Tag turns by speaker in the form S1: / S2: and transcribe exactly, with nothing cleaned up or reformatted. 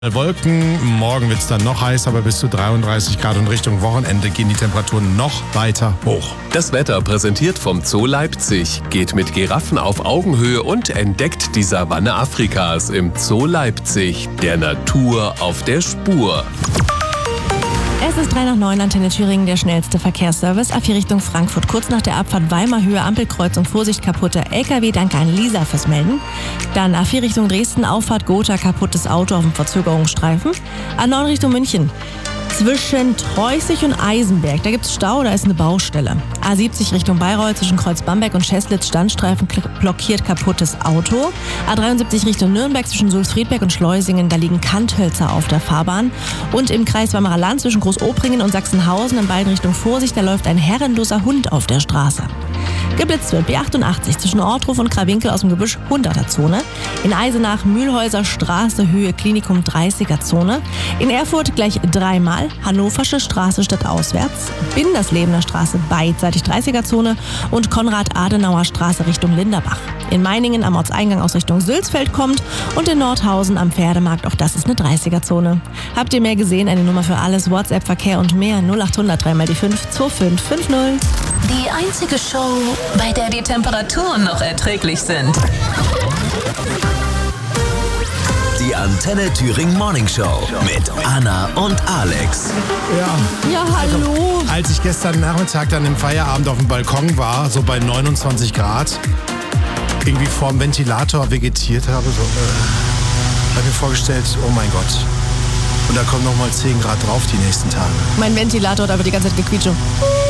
S1: Wolken, morgen wird es dann noch heißer, aber bis zu dreiunddreißig Grad und Richtung Wochenende gehen die Temperaturen noch weiter hoch.
S2: Das Wetter präsentiert vom Zoo Leipzig. Geht mit Giraffen auf Augenhöhe und entdeckt die Savanne Afrikas im Zoo Leipzig. Der Natur auf der Spur.
S3: Es ist drei nach neun, Antenne Thüringen, der schnellste Verkehrsservice. A vier Richtung Frankfurt. Kurz nach der Abfahrt Weimar Höhe, Ampelkreuzung, Vorsicht, kaputter L K W. Danke an Lisa fürs Melden. Dann A vier Richtung Dresden, Auffahrt Gotha, kaputtes Auto auf dem Verzögerungsstreifen. A neun Richtung München. Zwischen Treußig und Eisenberg, da gibt es Stau, da ist eine Baustelle. A siebzig Richtung Bayreuth, zwischen Kreuz Bamberg und Scheslitz, Standstreifen blockiert, kaputtes Auto. A dreiundsiebzig Richtung Nürnberg, zwischen Sulzfriedberg und Schleusingen, da liegen Kanthölzer auf der Fahrbahn. Und im Kreis Weimarer Land, zwischen Großopringen und Sachsenhausen, in beiden Richtungen Vorsicht, da läuft ein herrenloser Hund auf der Straße. Geblitzt wird B achtundachtzig zwischen Ortruf und Krawinkel aus dem Gebüsch, hunderter-Zone. In Eisenach, Mühlhäuser Straße, Höhe Klinikum, dreißiger-Zone. In Erfurt gleich dreimal, Hannoversche Straße statt auswärts. Binderslebener Straße, beidseitig dreißiger-Zone. Und Konrad-Adenauer Straße Richtung Linderbach. In Meiningen am Ortseingang aus Richtung Sülzfeld kommt. Und in Nordhausen am Pferdemarkt, auch das ist eine dreißiger-Zone. Habt ihr mehr gesehen? Eine Nummer für alles, WhatsApp, Verkehr und mehr. null achthundert drei mal die fünf zwei fünf fünf null.
S4: Die einzige Show, bei der die Temperaturen noch erträglich sind.
S5: Die Antenne Thüringen Morning Show mit Anna und Alex.
S1: Ja,
S3: Ja, hallo.
S1: als ich gestern Nachmittag dann im Feierabend auf dem Balkon war, so bei neunundzwanzig Grad, irgendwie vorm Ventilator vegetiert habe, so, äh, habe mir vorgestellt, oh mein Gott. Und da kommen noch mal zehn Grad drauf die nächsten Tage.
S3: Mein Ventilator hat aber die ganze Zeit gequietscht.